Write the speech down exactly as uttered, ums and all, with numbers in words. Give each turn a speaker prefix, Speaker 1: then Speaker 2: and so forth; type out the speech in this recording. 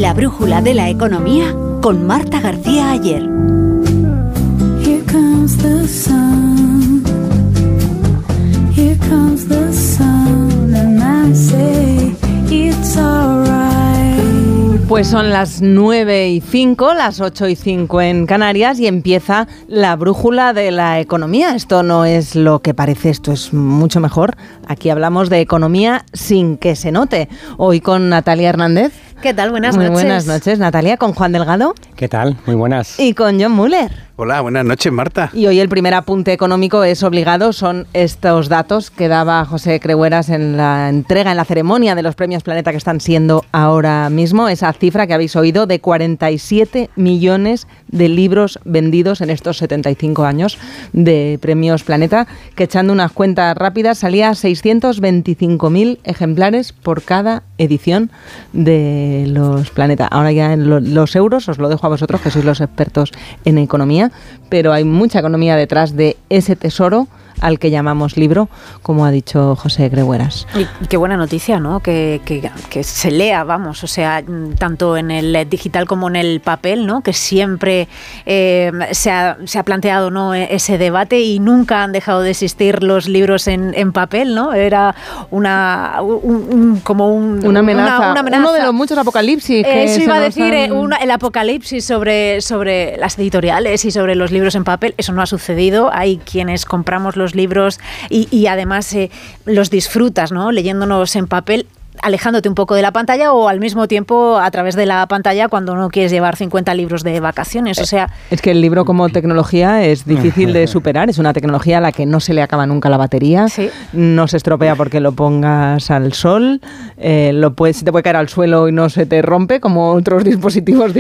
Speaker 1: La brújula de la economía con Marta García Ayer.
Speaker 2: Here comes the sun, here comes the sun, and I say it's alright.
Speaker 3: Pues son las nueve y cinco, las ocho y cinco en Canarias y empieza la brújula de la economía. Esto no es lo que parece, esto es mucho mejor. Aquí hablamos de economía sin que se note. Hoy con Natalia Hernández.
Speaker 4: ¿Qué tal? Buenas
Speaker 3: Muy
Speaker 4: noches.
Speaker 3: Muy buenas noches, Natalia, con Juan Delgado.
Speaker 5: ¿Qué tal? Muy buenas.
Speaker 3: Y con John Muller.
Speaker 6: Hola, buenas noches, Marta.
Speaker 3: Y hoy el primer apunte económico es obligado, son estos datos que daba José Crehueras en la entrega, en la ceremonia de los premios Planeta que están siendo ahora mismo, esa cifra que habéis oído de cuarenta y siete millones de libros vendidos en estos setenta y cinco años de premios Planeta, que echando unas cuentas rápidas salía a seiscientos veinticinco mil ejemplares por cada edición de los Planeta. Ahora ya en lo, los euros os lo dejo a vosotros, que sois los expertos en economía, pero hay mucha economía detrás de ese tesoro al que llamamos libro, como ha dicho José Crehueras.
Speaker 4: Y qué buena noticia, ¿no? Que, que, que se lea, vamos, o sea, tanto en el digital como en el papel, ¿no? Que siempre eh, se, ha, se ha planteado, ¿no?, ese debate y nunca han dejado de existir los libros en, en papel, ¿no? Era una un, un, como un,
Speaker 3: una, amenaza,
Speaker 4: una, una amenaza.
Speaker 3: Uno de los muchos apocalipsis. Que
Speaker 4: Eso iba a decir,
Speaker 3: han...
Speaker 4: una, el apocalipsis sobre, sobre las editoriales y sobre los libros en papel. Eso no ha sucedido. Hay quienes compramos los libros y, y además eh, los disfrutas, ¿no?, leyéndonos en papel, alejándote un poco de la pantalla o al mismo tiempo a través de la pantalla cuando no quieres llevar cincuenta libros de vacaciones. O sea,
Speaker 3: es que el libro como tecnología es difícil de superar, es una tecnología a la que no se le acaba nunca la batería, ¿sí? No se estropea porque lo pongas al sol, eh, lo puedes, te puede caer al suelo y no se te rompe como otros dispositivos